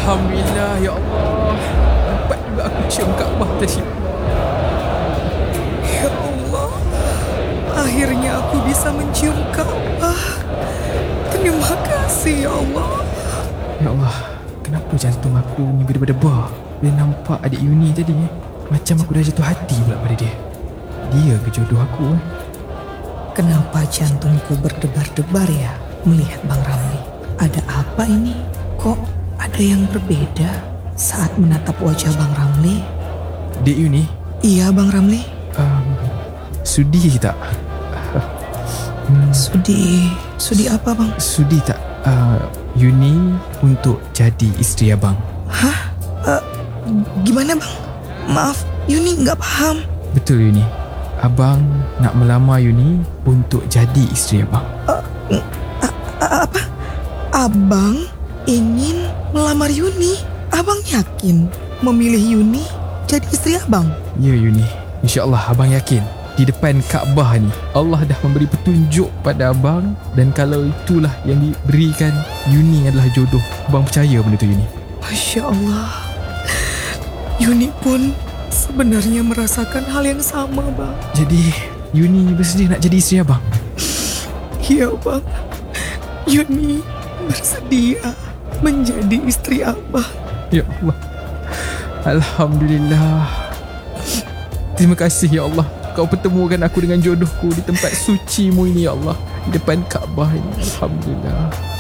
Alhamdulillah ya Allah. Dapat juga aku cium Kaabah tadi. Ya Allah, akhirnya aku bisa mencium Kaabah. Terima kasih ya Allah. Ya Allah, kenapa jantung aku ni berdebar-debar bila nampak adik Yuni tadi? Macam aku dah jatuh hati pula pada dia. Dia ke jodoh aku? Kenapa jantungku berdebar-debar ya melihat Bang Ramli? Ada apa ini? Kok ada yang berbeda saat menatap wajah Bang Ramli? Dek Yuni? Iya Bang Ramli. Sudi tak? Sudi apa Bang? Sudi tak Yuni untuk jadi isteri abang? Hah? Gimana Bang? Maaf, Yuni nggak paham. Betul Yuni. Abang nak melamar Yuni untuk jadi isteri abang. Apa? Abang ingin melamar Yuni? Abang yakin memilih Yuni jadi istri abang? Ya Yuni, InsyaAllah abang yakin di depan Kaabah ni Allah dah memberi petunjuk pada abang, dan kalau itulah yang diberikan, Yuni adalah jodoh. Abang percaya benda tu Yuni? Masya Allah, Yuni pun sebenarnya merasakan hal yang sama bang. Jadi Yuni bersedia nak jadi isteri abang? Iya bang, Yuni bersedia menjadi istri abang. Ya Allah, Alhamdulillah. Terima kasih ya Allah, Kau pertemukan aku dengan jodohku di tempat suci-Mu ini ya Allah, di depan Kaabah ini. Alhamdulillah.